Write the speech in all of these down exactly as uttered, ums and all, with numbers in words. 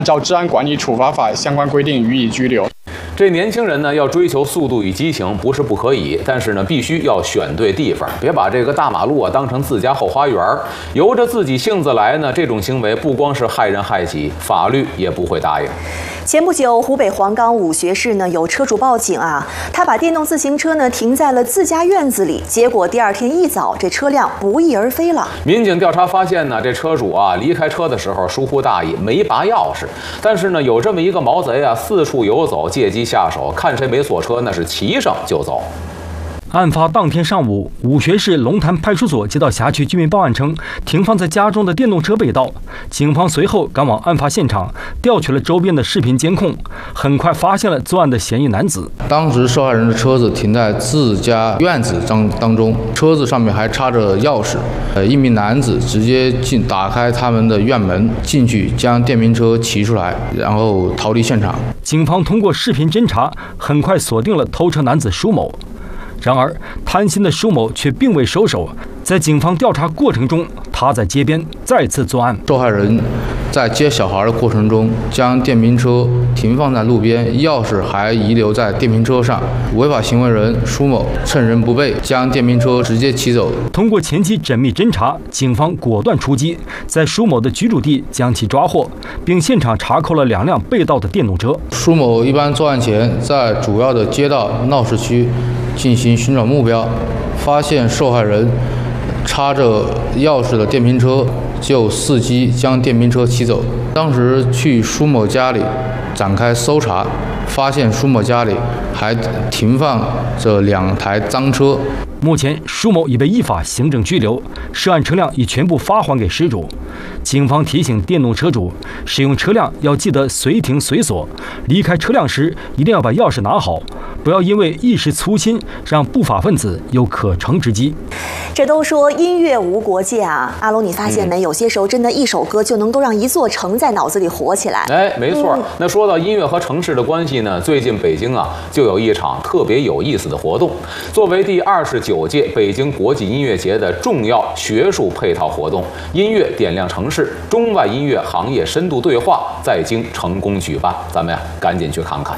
照治安管理处罚法相关规定予以拘留。 这年轻人呢，要追求速度与激情，不是不可以，但是呢，必须要选对地方，别把这个大马路啊当成自家后花园，由着自己性子来呢。这种行为不光是害人害己，法律也不会答应。 前不久，湖北黄冈武穴市呢有车主报警啊，他把电动自行车呢停在了自家院子里，结果第二天一早，这车辆不翼而飞了。 民警调查发现呢，这车主啊离开车的时候疏忽大意，没拔钥匙，但是呢有这么一个毛贼啊，四处游走，借机下手，看谁没锁车，那是骑上就走。 案发当天上午，武穴市龙潭派出所接到辖区居民报案称，停放在家中的电动车被盗。警方随后赶往案发现场，调取了周边的视频监控，很快发现了作案的嫌疑男子。 当时受害人的车子停在自家院子当当中，车子上面还插着钥匙。呃，一名男子直接进打开他们的院门进去，将电瓶车骑出来，然后逃离现场。 警方通过视频侦查，很快锁定了偷车男子舒某。然而，贪心的舒某却并未收手，在警方调查过程中，他在街边再次作案。 受害人在接小孩的过程中，将电瓶车停放在路边，钥匙还遗留在电瓶车上。违法行为人舒某趁人不备，将电瓶车直接骑走。 通过前期缜密侦查，警方果断出击，在舒某的居住地将其抓获，并现场查扣了两辆被盗的电动车。 舒某一般作案前在主要的街道闹市区进行寻找目标，发现受害人插着钥匙的电瓶车，就伺机将电瓶车骑走。当时去舒某家里展开搜查，发现舒某家里还停放着两台赃车。 目前，舒某已被依法行政拘留，涉案车辆已全部发还给失主。警方提醒电动车主，使用车辆要记得随停随锁，离开车辆时一定要把钥匙拿好，不要因为一时粗心让不法分子有可乘之机。 这都说音乐无国界啊，阿龙，你发现没？有些时候真的一首歌就能够让一座城在脑子里活起来。 哎，没错。 嗯、 那说到音乐和城市的关系呢，最近北京啊就有一场特别有意思的活动，作为第二十九届北京国际音乐节的重要学术配套活动，音乐点亮城市中外音乐行业深度对话在京成功举办，咱们呀赶紧去看看。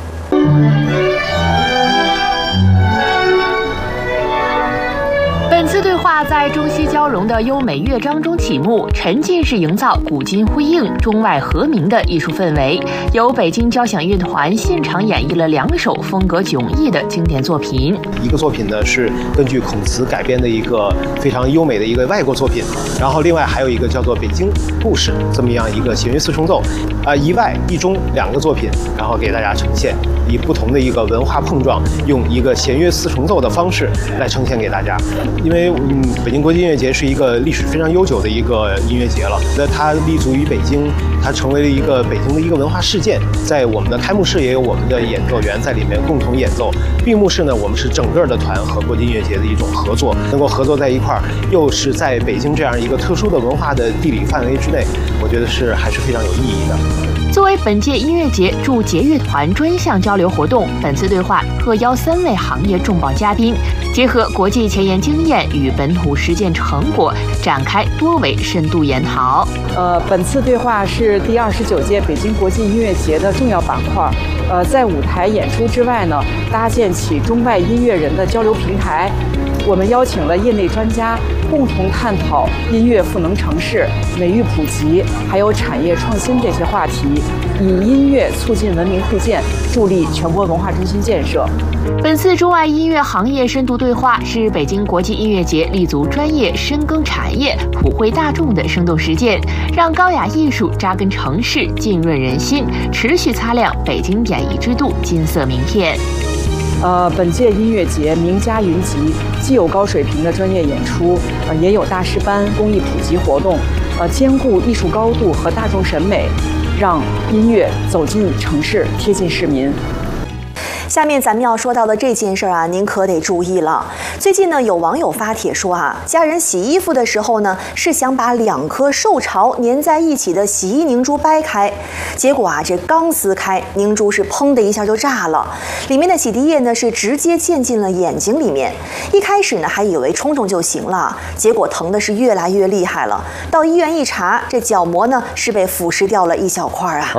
本次对话在中西交融的优美乐章中启幕，沉浸式营造古今呼应、中外和鸣的艺术氛围。由北京交响乐团现场演绎了两首风格迥异的经典作品。 一个作品呢是根据孔茨改编的一个非常优美的一个外国作品，然后另外还有一个叫做《北京故事》这么样一个弦乐四重奏，啊、呃、一外一中两个作品，然后给大家呈现，以不同的一个文化碰撞，用一个弦乐四重奏的方式来呈现给大家。因为嗯，北京国际音乐节是一个历史非常悠久的一个音乐节了，那它立足于北京，它成为了一个北京的一个文化事件。在我们的开幕式也有我们的演奏员在里面共同演奏，闭幕式呢，我们是整个的团和国际音乐节的一种合作，能够合作在一块儿，又是在北京这样一个特殊的文化的地理范围之内，我觉得是还是非常有意义的。 作为本届音乐节驻节乐团专项交流活动，本次对话特邀三位行业重磅嘉宾，结合国际前沿经验与本土实践成果，展开多维深度研讨。 呃，本次对话是第二十九届北京国际音乐节的重要板块。呃，在舞台演出之外呢，搭建起中外音乐人的交流平台。我们邀请了业内专家共同探讨音乐赋能城市、美育普及，还有产业创新这些话题，以音乐促进文明互鉴，助力全国文化中心建设。 本次中外音乐行业深度对话是北京国际音乐节立足专业、深耕产业、普惠大众的生动实践，让高雅艺术扎根城市，浸润人心，持续擦亮北京演艺之都金色名片。 呃，本届音乐节名家云集，既有高水平的专业演出，呃，也有大师班、公益普及活动，呃，兼顾艺术高度和大众审美，让音乐走进城市，贴近市民。 下面咱们要说到的这件事儿啊，您可得注意了。最近呢，有网友发帖说啊，家人洗衣服的时候呢，是想把两颗受潮粘在一起的洗衣凝珠掰开，结果啊，这刚撕开，凝珠是砰的一下就炸了，里面的洗涤液呢是直接溅进了眼睛里面。一开始呢，还以为冲冲就行了，结果疼的是越来越厉害了。到医院一查，这角膜呢是被腐蚀掉了一小块啊。